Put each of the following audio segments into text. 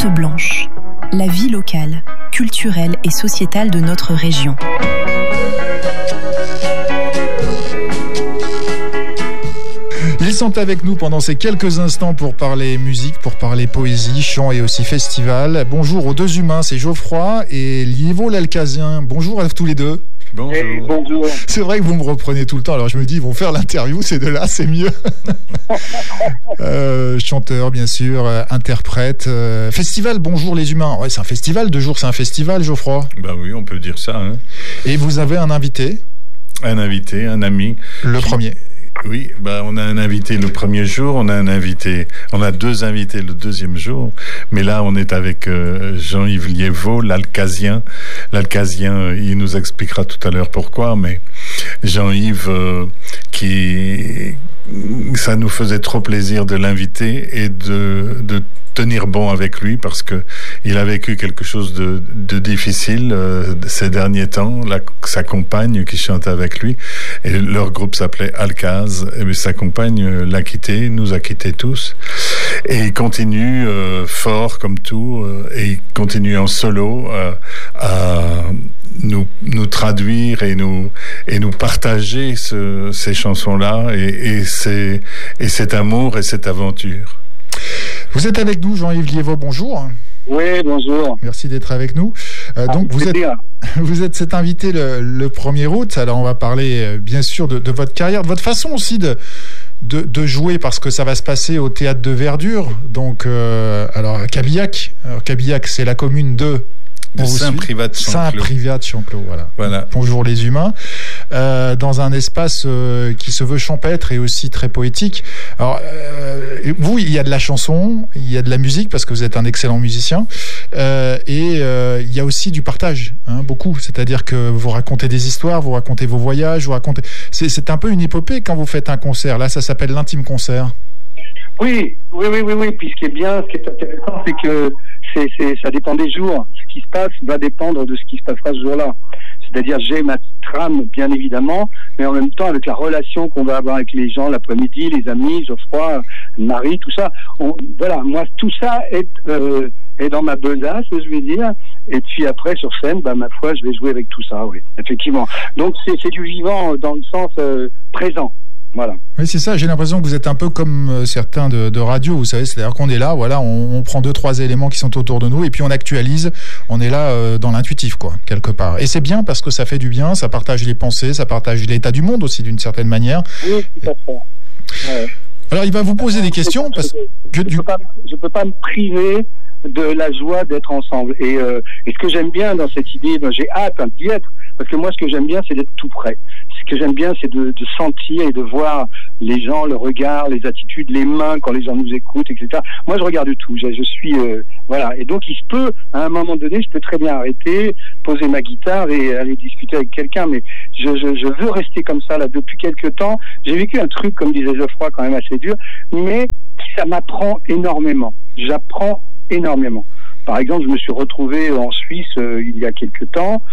Carte blanche, la vie locale, culturelle et sociétale de notre région. Ils sont avec nous pendant ces quelques instants pour parler musique, pour parler poésie, chant et aussi festival. Bonjour aux deux humains, c'est Geoffroy et Liévo l'Alcazien. Bonjour à tous les deux. Bonjour. Hey, bonjour. C'est vrai que vous me reprenez tout le temps, alors je me dis, ils vont faire l'interview, ces deux-là, c'est mieux. Chanteur, bien sûr, interprète. Festival, bonjour les humains. Ouais, c'est un festival, 2 jours, c'est un festival, Geoffroy. Ben oui, on peut dire ça. Hein. Et vous avez un invité ? Un invité, un ami. Le premier. Oui, on a un invité le premier jour, on a 2 invités le deuxième jour, mais là on est avec Jean-Yves Liévo, l'Alcazien. L'Alcazien, il nous expliquera tout à l'heure pourquoi, mais Jean-Yves, ça nous faisait trop plaisir de l'inviter et de tenir bon avec lui parce que il a vécu quelque chose de difficile ces derniers temps. Sa compagne qui chante avec lui, et leur groupe s'appelait Alcaz, et sa compagne l'a quitté, nous a quittés tous, et il continue fort comme tout, et il continue en solo à nous traduire et nous partager ces chansons-là et cet amour et cette aventure. Vous êtes avec nous, Jean-Yves Liévo, bonjour. Oui, bonjour. Merci d'être avec nous. Donc vous êtes cet invité le 1er août. Alors on va parler bien sûr de votre carrière, de votre façon aussi de jouer, parce que ça va se passer au Théâtre de Verdure. Donc alors à Cabillac. Alors, Cabillac, c'est la commune de Saint-Privat de Chanclos. Saint-Privat de Chanclos, voilà. Bonjour les humains. Dans un espace qui se veut champêtre et aussi très poétique. Alors, vous, il y a de la chanson, il y a de la musique, parce que vous êtes un excellent musicien, et il y a aussi du partage, beaucoup. C'est-à-dire que vous racontez des histoires, vous racontez vos voyages, c'est un peu une épopée quand vous faites un concert. Là, ça s'appelle l'intime concert. Oui. Puis ce qui est intéressant, c'est que ça dépend des jours. Ce qui se passe va dépendre de ce qui se passera ce jour-là. C'est-à-dire, j'ai ma trame, bien évidemment, mais en même temps, avec la relation qu'on va avoir avec les gens l'après-midi, les amis, Geoffroy, Marie, tout ça. Moi, tout ça est dans ma besace, je vais dire. Et puis après, sur scène, ma foi, je vais jouer avec tout ça, oui, effectivement. Donc, c'est du vivant dans le sens présent. Voilà. Oui, c'est ça. J'ai l'impression que vous êtes un peu comme certains de radio, vous savez, c'est-à-dire qu'on est là, on prend 2-3 éléments qui sont autour de nous et puis on actualise. On est là dans l'intuitif, quoi, quelque part. Et c'est bien parce que ça fait du bien, ça partage les pensées, ça partage l'état du monde aussi d'une certaine manière. Oui, tout à fait. Ouais. Alors, il va vous poser des questions parce que je peux pas me priver de la joie d'être ensemble. Et ce que j'aime bien dans cette idée, j'ai hâte d'y être, parce que moi, ce que j'aime bien, c'est d'être tout près. Ce que j'aime bien, c'est de sentir et de voir les gens, le regard, les attitudes, les mains quand les gens nous écoutent, etc. Moi, je regarde tout. Je suis voilà. Et donc, il se peut, à un moment donné, je peux très bien arrêter, poser ma guitare et aller discuter avec quelqu'un. Mais je veux rester comme ça là depuis quelques temps. J'ai vécu un truc, comme disait Geoffroy, quand même assez dur, mais ça m'apprend énormément. J'apprends énormément. Par exemple, je me suis retrouvé en Suisse il y a quelque temps.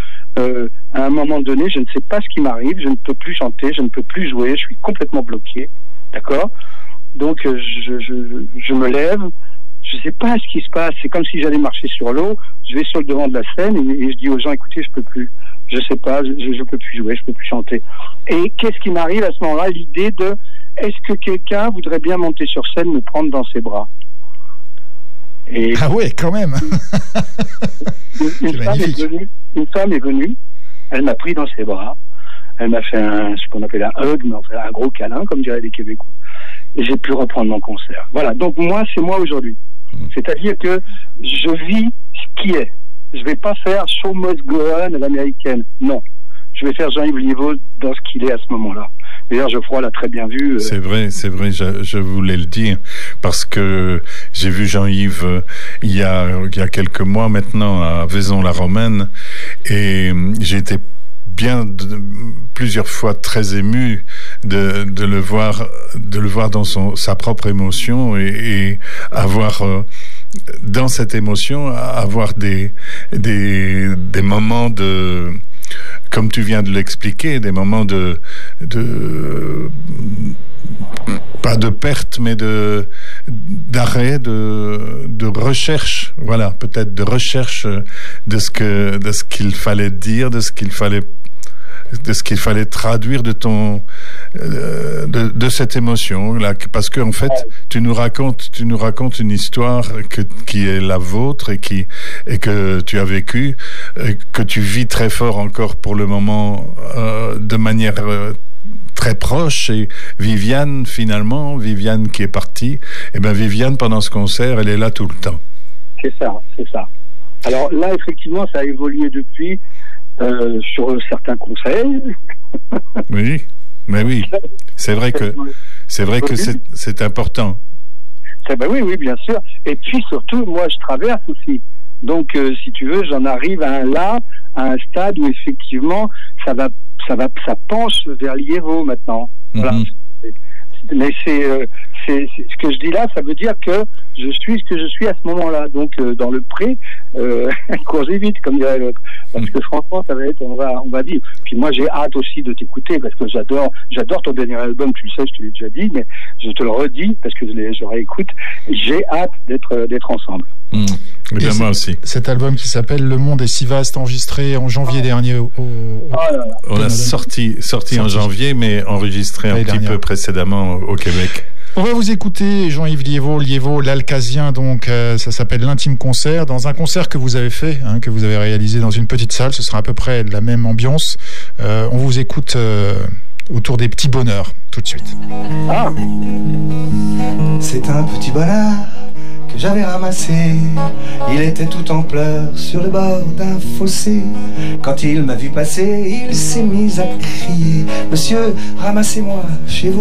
À un moment donné, je ne sais pas ce qui m'arrive, je ne peux plus chanter, je ne peux plus jouer, je suis complètement bloqué, d'accord ? Donc je me lève, je ne sais pas ce qui se passe, c'est comme si j'allais marcher sur l'eau, je vais sur le devant de la scène et je dis aux gens, écoutez, je peux plus, je sais pas, je peux plus jouer, je peux plus chanter. Et qu'est-ce qui m'arrive à ce moment-là ? L'idée de, est-ce que quelqu'un voudrait bien monter sur scène, me prendre dans ses bras ? Et ah ouais, quand même. Une femme est venue, elle m'a pris dans ses bras, elle m'a fait ce qu'on appelle un hug, mais enfin un gros câlin, comme diraient les Québécois. Et j'ai pu reprendre mon concert. Voilà, donc c'est moi aujourd'hui. C'est-à-dire que je vis ce qui est. Je vais pas faire Show Must Go On à l'américaine, non. Je vais faire Jean-Yves Liévo dans ce qu'il est à ce moment-là. D'ailleurs, Geoffroy l'a très bien vu. C'est vrai, je voulais le dire, parce que j'ai vu Jean-Yves il y a quelques mois maintenant à Vaison-la-Romaine, et j'ai été plusieurs fois très ému de le voir dans sa propre émotion et avoir dans cette émotion avoir des moments de comme tu viens de l'expliquer, des moments de pas de perte, mais d'arrêt, de recherche, voilà, peut-être de recherche de ce qu'il fallait dire, de ce qu'il fallait traduire de cette émotion là, parce que en fait tu nous racontes une histoire qui est la vôtre et que tu as vécue, que tu vis très fort encore pour le moment, de manière très proche. Et Viviane qui est partie, et ben Viviane, pendant ce concert, elle est là tout le temps. C'est ça. Alors là, effectivement, ça a évolué depuis sur certains conseils. Oui, mais oui, c'est vrai que c'est important. Oui, bien sûr. Et puis surtout, moi, je traverse aussi. Donc, si tu veux, j'en arrive à un stade où effectivement, ça penche vers Liévaux maintenant. Voilà. Mais c'est ce que je dis là, ça veut dire que je suis ce que je suis à ce moment-là. Donc dans le pré, courez vite, comme dirait l'autre. Parce que franchement, ça va être, on va vivre. Puis moi, j'ai hâte aussi de t'écouter parce que j'adore ton dernier album. Tu le sais, je te l'ai déjà dit, mais je te le redis parce que je réécoute. J'ai hâte d'être ensemble. Et moi aussi. Cet album qui s'appelle Le Monde est si vaste, enregistré en janvier dernier on a sorti en janvier, mais enregistré un petit peu précédemment au Québec. On va vous écouter Jean-Yves Liévaux, l'Alcazien, donc ça s'appelle l'Intime Concert, dans un concert que vous avez fait, que vous avez réalisé dans une petite salle. Ce sera à peu près la même ambiance. On vous écoute autour des petits bonheurs tout de suite. C'est un petit bonheur que j'avais ramassé. Il était tout en pleurs sur le bord d'un fossé. Quand il m'a vu passer, il s'est mis à crier: Monsieur, ramassez-moi chez vous.